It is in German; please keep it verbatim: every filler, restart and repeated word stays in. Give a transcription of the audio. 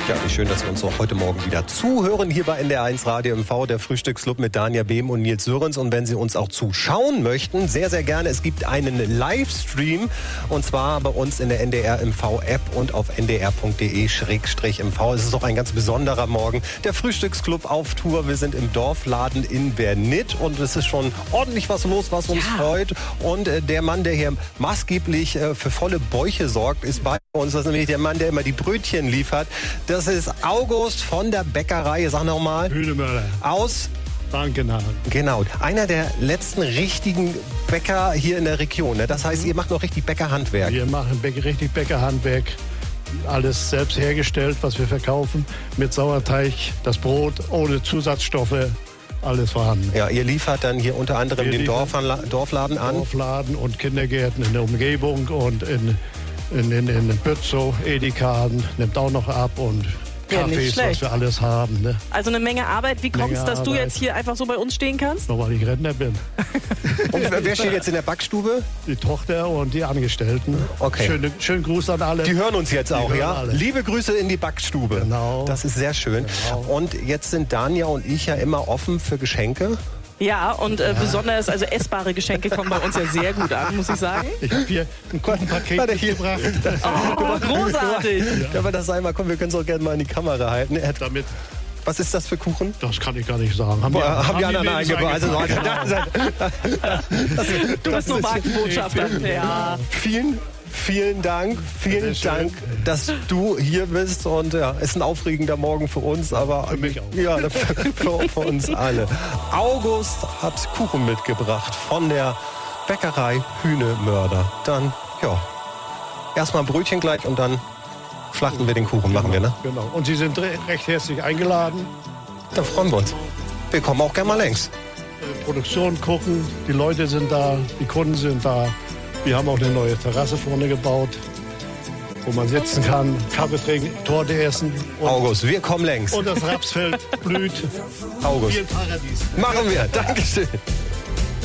Ja, wie schön, dass wir uns auch heute Morgen wieder zuhören hier bei N D R eins Radio M V, der Frühstücksclub mit Dania Behm und Nils Sörens. Und wenn Sie uns auch zuschauen möchten, sehr, sehr gerne. Es gibt einen Livestream und zwar bei uns in der N D R M V-App und auf n d r punkt d e schrägstrich m v. Es ist auch ein ganz besonderer Morgen. Der Frühstücksclub auf Tour. Wir sind im Dorfladen in Bernit und es ist schon ordentlich was los, was uns ja. freut. Und äh, der Mann, der hier maßgeblich äh, für volle Bäuche sorgt, ist bei uns. Das ist nämlich der Mann, der immer die Brötchen liefert. Das ist August von der Bäckerei, sag nochmal. Hühnemörder. Aus Frankenhagen. Genau, einer der letzten richtigen Bäcker hier in der Region. Ne? Das heißt, ihr macht noch richtig Bäckerhandwerk. Wir machen Bäcker, richtig Bäckerhandwerk. Alles selbst hergestellt, was wir verkaufen. Mit Sauerteig, das Brot ohne Zusatzstoffe. Alles vorhanden. Ja, ihr liefert dann hier unter anderem Wir den liefern Dorfla Dorfladen an. Dorfladen und Kindergärten in der Umgebung und in, in, in, in Bützow, Edekaden, nimmt auch noch ab und Ja, nicht Cafés, schlecht. was wir alles haben. Ne? Also eine Menge Arbeit. Wie kommt es, Menge dass du Arbeit. jetzt hier einfach so bei uns stehen kannst? Nur weil ich Rentner bin. Und wer steht jetzt in der Backstube? Die Tochter und die Angestellten. Okay. Schöne, schönen Gruß an alle. Die hören uns jetzt auch, hören ja? alle. Liebe Grüße in die Backstube. Genau. Das ist sehr schön. Genau. Und jetzt sind Dania und ich ja immer offen für Geschenke. Ja, und äh, besonders, also essbare Geschenke kommen bei uns ja sehr gut an, muss ich sagen. Ich habe hier ein Kuchenpaket Warte, hier. mitgebracht. Oh, großartig. Ja. Aber das sei mal, komm, wir können es auch gerne mal in die Kamera halten. Er hat- Damit, Was ist das für Kuchen? das kann ich gar nicht sagen. Haben, Boah, die, haben die anderen Mädels eingebaut? Also, eingepackt. Du bist nur Markenbotschafter. Ja. Vielen, vielen Dank, vielen Sehr schön. Dank, dass du hier bist. Und ja, ist ein aufregender Morgen für uns, aber Für mich auch. ja, für, für, für uns alle. August hat Kuchen mitgebracht von der Bäckerei Hühnemörder. Dann, ja, erstmal ein Brötchen gleich und dann schlachten wir den Kuchen, machen wir, ne? Genau. Und Sie sind re- recht herzlich eingeladen. Da freuen wir uns. Wir kommen auch gerne mal längs. Äh, Produktion gucken, die Leute sind da, die Kunden sind da. Wir haben auch eine neue Terrasse vorne gebaut, wo man sitzen kann, Kaffee trinken, Torte essen. Und, August, wir kommen längs. und das Rapsfeld blüht. August. Wie ein Paradies. Machen wir. Dankeschön.